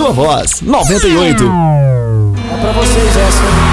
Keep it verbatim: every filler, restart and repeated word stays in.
sua voz. noventa e oito. É pra vocês essa.